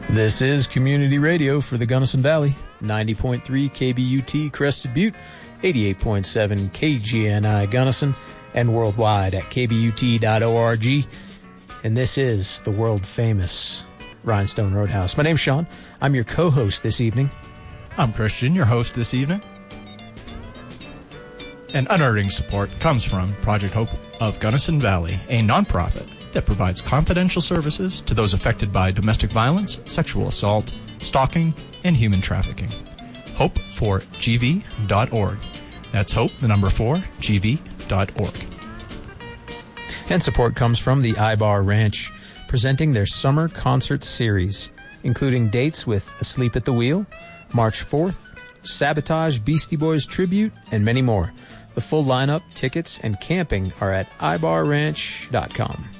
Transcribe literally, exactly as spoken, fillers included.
This is Community Radio for the Gunnison Valley, ninety point three K B U T Crested Butte, eighty-eight point seven K G N I Gunnison, and worldwide at k b u t dot org. And this is the world-famous Rhinestone Roadhouse. My name's Sean. I'm your co-host this evening. I'm Christian, your host this evening. And unearning support comes from Project Hope of Gunnison Valley, a nonprofit that provides confidential services to those affected by domestic violence, sexual assault, stalking, and human trafficking. hope for g v dot org. That's hope, the number four, g v dot org. And support comes from the Ibar Ranch, presenting their summer concert series, including dates with Asleep at the Wheel, March fourth, Sabotage Beastie Boys Tribute, and many more. The full lineup, tickets, and camping are at ibar ranch dot com.